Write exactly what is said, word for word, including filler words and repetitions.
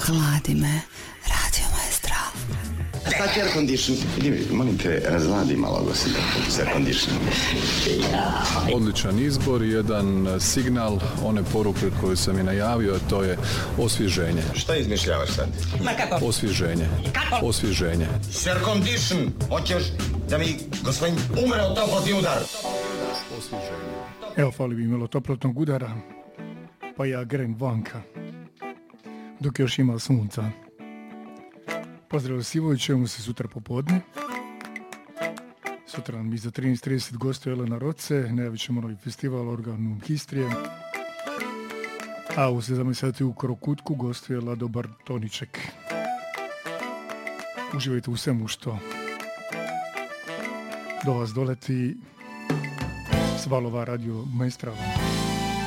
Ohladi me, Radio Maestral. Sad će air condition. Idi, molim te, razvladi malo ga se s air condition. Odličan izbor, jedan signal one poruke koju sam i najavio, a to je osvježenje. Šta izmišljavaš sad? Ma kako? Osvježenje. Kako? Osvježenje. S air condition. Hoćeš da mi gospodin umre od toplotni udar? Osvježenje. Evo, fali bi imalo toplotnog udara, pa ja grem vanka, dok još ima sunca. Pozdrav Sivović, čujemo se sutra popodne. Sutra nam iza trinaest trideset gostuje Elena Roce, najavit ćemo novi festival Organum Histrije. A u sedamnaest sati u Krokutku gostuje Lado Bartoniček. Uživajte u svemu što do vas doleti s valova Radio Maestral.